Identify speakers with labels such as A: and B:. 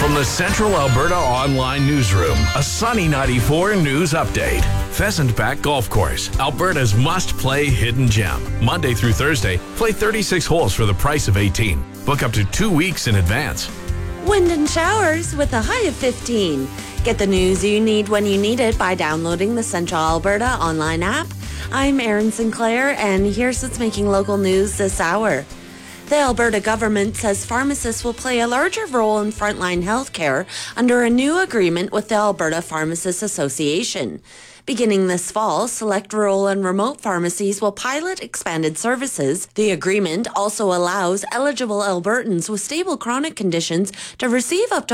A: From the Central Alberta Online Newsroom, a Sunny 94 news update. Pheasant Back Golf Course, Alberta's must-play hidden gem. Monday through Thursday, play 36 holes for the price of 18. Book up to 2 weeks in advance.
B: Wind and showers with a high of 15. Get the news you need when you need it by downloading the Central Alberta online app. I'm Erin Sinclair, and here's what's making local news this hour. The Alberta government says pharmacists will play a larger role in frontline healthcare under a new agreement with the Alberta Pharmacists Association. Beginning this fall, select rural and remote pharmacies will pilot expanded services. The agreement also allows eligible Albertans with stable chronic conditions to receive up to